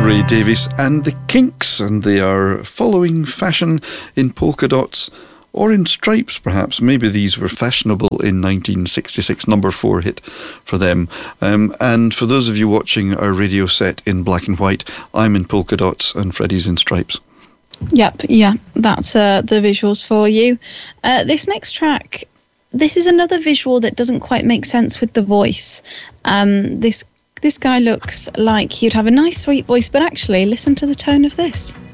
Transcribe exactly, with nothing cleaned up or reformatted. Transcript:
Ray Davies and the Kinks, and they are following fashion in polka dots or in stripes, perhaps. Maybe these were fashionable in nineteen sixty-six, number four hit for them. Um, and for those of you watching our radio set in black and white, I'm in polka dots and Freddie's in stripes. Yep, yeah, that's uh, the visuals for you. Uh, this next track, this is another visual that doesn't quite make sense with the voice. Um, this This guy looks like he'd have a nice, sweet voice, but actually, listen to the tone of this.